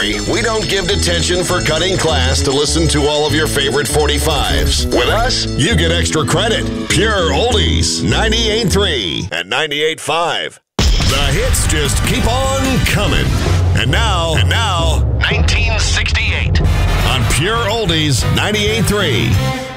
worry, we don't give detention for cutting class to listen to all of your favorite 45s. With us, you get extra credit. Pure Oldies, 98.3 and 98.5. The hits just keep on coming. And now, 1968 on Pure Oldies, 98.3.